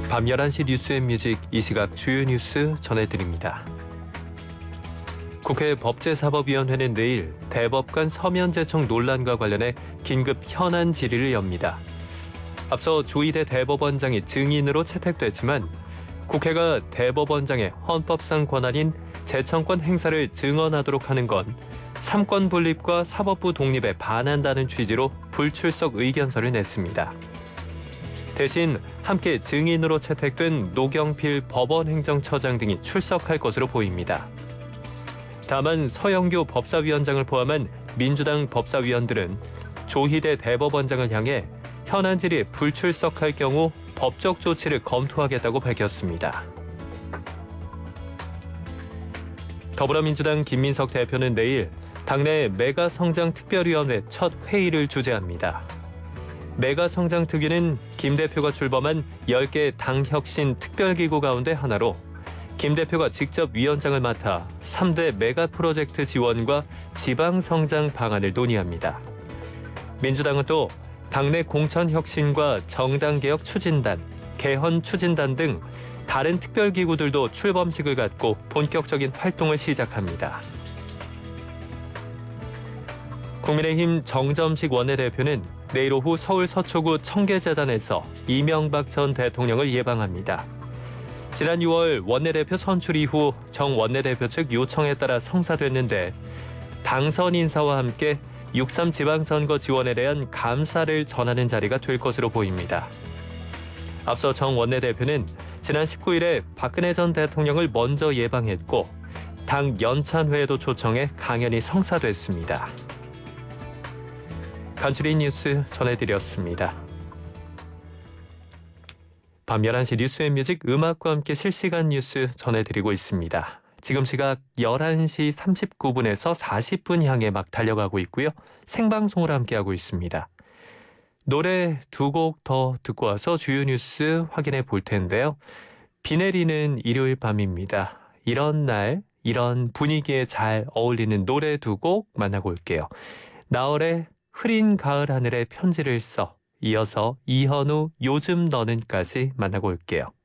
밤 11시 뉴스앤뮤직 이 시각 주요 뉴스 전해드립니다. 국회 법제사법위원회는 내일 대법관 서면 제청 논란과 관련해 긴급 현안 질의를 엽니다. 앞서 조희대 대법원장이 증인으로 채택됐지만 국회가 대법원장의 헌법상 권한인 제청권 행사를 증언하도록 하는 건 삼권 분립과 사법부 독립에 반한다는 취지로 불출석 의견서를 냈습니다. 대신 함께 증인으로 채택된 노경필 법원행정처장 등이 출석할 것으로 보입니다. 다만 서영교 법사위원장을 포함한 민주당 법사위원들은 조희대 대법원장을 향해 현안 질의에 불출석할 경우 법적 조치를 검토하겠다고 밝혔습니다. 더불어민주당 김민석 대표는 내일 당내 메가성장특별위원회 첫 회의를 주재합니다. 메가성장특위는 김 대표가 출범한 10개 당혁신 특별기구 가운데 하나로 김 대표가 직접 위원장을 맡아 3대 메가프로젝트 지원과 지방성장 방안을 논의합니다. 민주당은 또 당내 공천혁신과 정당개혁 추진단, 개헌 추진단 등 다른 특별기구들도 출범식을 갖고 본격적인 활동을 시작합니다. 국민의힘 정점식 원내대표는 내일 오후 서울 서초구 청계재단에서 이명박 전 대통령을 예방합니다. 지난 6월 원내대표 선출 이후 정 원내대표 측 요청에 따라 성사됐는데 당선 인사와 함께 6.3 지방선거 지원에 대한 감사를 전하는 자리가 될 것으로 보입니다. 앞서 정 원내대표는 지난 19일에 박근혜 전 대통령을 먼저 예방했고 당 연찬회에도 초청해 강연이 성사됐습니다. 간추린 뉴스 전해드렸습니다. 밤 11시 뉴스앤뮤직 음악과 함께 실시간 뉴스 전해드리고 있습니다. 지금 시각 11시 39분에서 40분 향해 막 달려가고 있고요. 생방송으로 함께하고 있습니다. 노래 두 곡 더 듣고 와서 주요 뉴스 확인해 볼 텐데요. 비 내리는 일요일 밤입니다. 이런 날, 이런 분위기에 잘 어울리는 노래 두 곡 만나고 올게요. 나얼의 흐린 가을 하늘에 편지를 써, 이어서 이현우 요즘 너는까지 만나고 올게요.